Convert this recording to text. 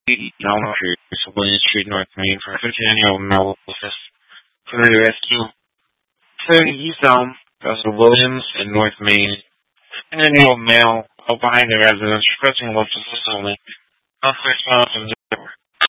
Elm Street, William Street, North Main, for Centennial Male Office for the rescue. 30 East Elm, Russell Williams, in North Main. Centennial Male out behind the residence, requesting local assistance only. Not first from the door.